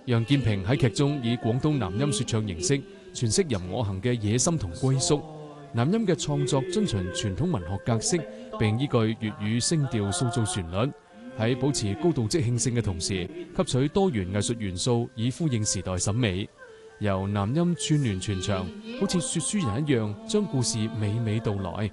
楊建平喺劇中以廣東南音說唱形式詮釋任我行嘅野心同歸宿。南音嘅創作遵循傳統文學格式，並依據粵語聲調塑造旋律，喺保持高度即興性嘅同時，吸取多元藝術元素，以呼應時代審美。由南音串聯全場，好似說書人一樣，將故事娓娓道來。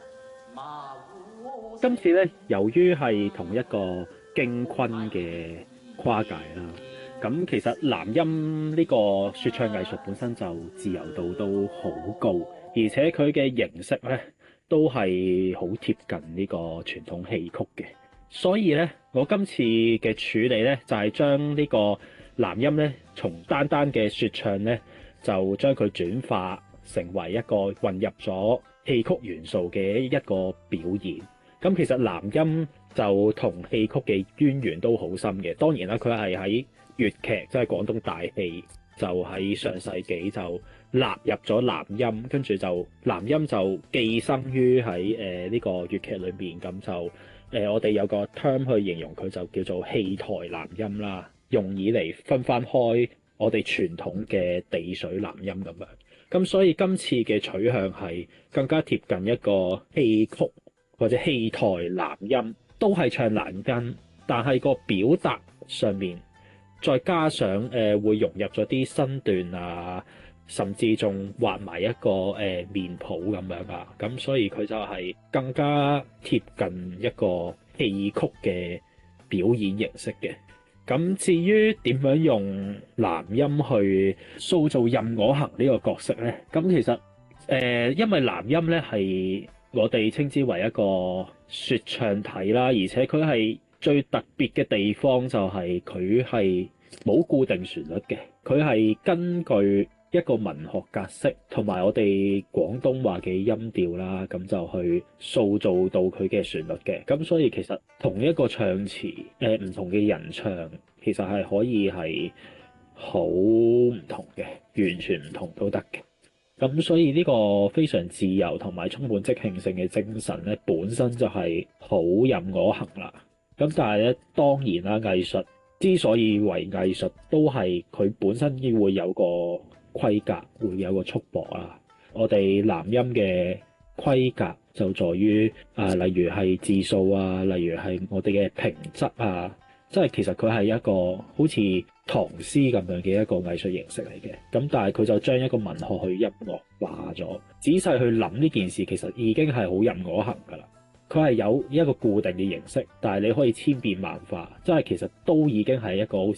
今次咧，由於係同一個京昆嘅跨界啦，咁其實南音呢個說唱藝術本身就自由度都好高，而且佢嘅形式咧都係好貼近呢個傳統戲曲嘅，所以咧我今次嘅處理咧就係將呢個南音咧從單單嘅說唱咧就將佢轉化成為一個混入咗戲曲元素嘅一個表現。咁其實南音就同戲曲嘅淵源都好深嘅，當然啦，佢係喺粵劇即係廣東大戲，就喺上世紀就納入咗南音，跟住就南音就寄生於喺呢個粵劇裏面，咁就我哋有個 term 去形容佢就叫做戲台南音啦，用以嚟分翻開我哋傳統嘅地水南音咁樣。咁所以今次嘅取向係更加貼近一個戲曲或者戲台南音，都係唱南音，但係個表達上面再加上會融入咗啲身段啊，甚至仲畫埋一個面譜咁樣啊，咁所以佢就係更加貼近一個戲曲嘅表演形式嘅。咁至於點樣用南音去塑造任我行呢個角色呢？咁其實因為南音呢係我哋稱之為一個說唱體啦，而且佢係最特別嘅地方就係佢係冇固定旋律嘅，佢係根據一個文學格式同埋我哋廣東話嘅音調啦，咁就去塑造到佢嘅旋律嘅。咁所以其實同一個唱詞，唔同嘅人唱，其實係可以係好唔同嘅，完全唔同都得嘅。咁所以呢個非常自由同埋充滿即興性嘅精神咧，本身就係好任我行啦。咁但係咧，當然啦，藝術之所以為藝術，都係佢本身要會有個規格，會有個束縛啦。我哋南音嘅規格就在於例如係字數啊，例如係我哋嘅平仄啊，即係其實佢係一個好似唐詩咁樣嘅一個藝術形式嚟嘅。咁但係佢就將一個文學去音樂化咗，仔細去諗呢件事，其實已經係好任我行㗎啦。佢係有一個固定嘅形式，但係你可以千變萬化，即係其實都已經係一個好似